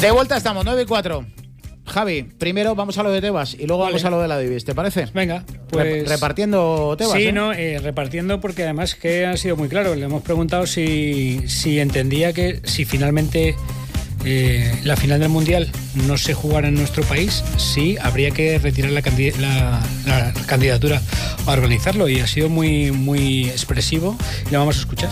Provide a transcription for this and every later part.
De vuelta estamos, 9:04. Javi, primero vamos a lo de Tebas y luego vamos a lo de la Divis, ¿te parece? Venga, pues... Repartiendo Tebas. Sí, repartiendo, porque además que ha sido muy claro. Le hemos preguntado si entendía que si finalmente la final del Mundial no se jugara en nuestro país, sí habría que retirar la candidatura a organizarlo, y ha sido muy, muy expresivo. Y lo vamos a escuchar.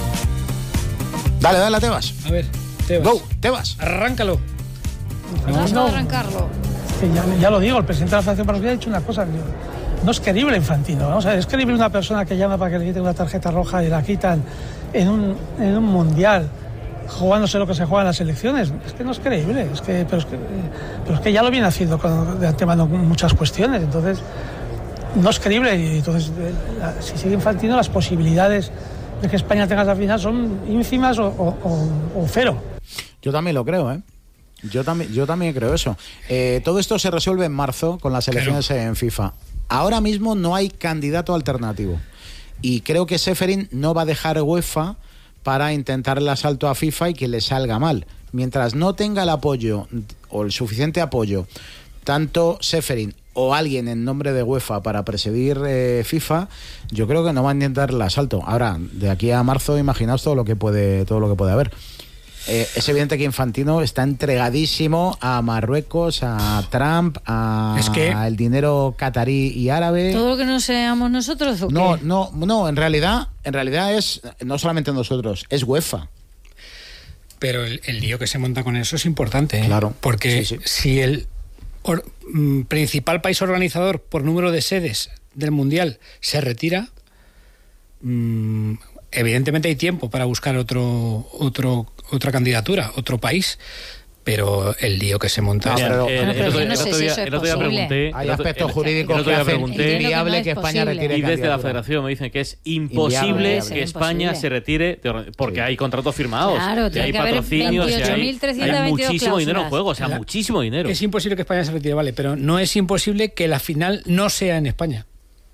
Dale, Tebas. A ver, Tebas. Go, Tebas. Arráncalo. Vamos a arrancarlo. Ya lo digo, el presidente de la Federación Paraguaya ha dicho una cosa. No es creíble Infantino. Vamos a ver, es creíble una persona que llama para que le quiten una tarjeta roja y la quitan en un mundial, jugándose lo que se juega en las elecciones. Es que no es creíble. Pero es que ya lo viene haciendo de antemano con muchas cuestiones. Entonces, no es creíble. Y entonces, si sigue Infantino, las posibilidades de que España tenga la final son ínfimas o cero. Yo también lo creo, ¿eh? Yo también creo eso. Todo esto se resuelve en marzo con las elecciones en FIFA. Ahora mismo no hay candidato alternativo. Y creo que Ceferin no va a dejar UEFA para intentar el asalto a FIFA y que le salga mal. Mientras no tenga el apoyo o el suficiente apoyo, tanto Ceferin o alguien en nombre de UEFA para presidir FIFA, yo creo que no va a intentar el asalto. Ahora, de aquí a marzo, imaginaos todo lo que puede haber. Es evidente que Infantino está entregadísimo a Marruecos, a Trump, al dinero catarí y árabe. ¿Todo lo que no seamos nosotros o qué? No, en realidad es no solamente nosotros, es UEFA. Pero el lío que se monta con eso es importante, ¿eh? Claro. Porque si el principal país organizador por número de sedes del Mundial se retira, evidentemente hay tiempo para buscar otra candidatura, otro país, pero el lío que se monta... El otro día pregunté... Hay aspectos jurídicos que hacen inviable que España retire. Y desde la Federación me dicen que es imposible que España se retire, porque hay contratos firmados, claro, que hay patrocinios, hay muchísimo dinero en juego, muchísimo dinero. Es imposible que España se retire, vale, pero no es imposible que la final no sea en España.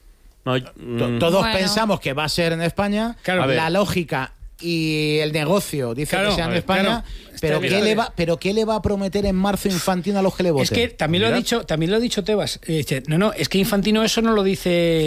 Todos pensamos que va a ser en España. Claro, la lógica y el negocio dice que sea en España, pero ¿qué le va a prometer en marzo Infantino a los que le voten? Es que también lo ha dicho Tebas. Es que Infantino eso no lo dice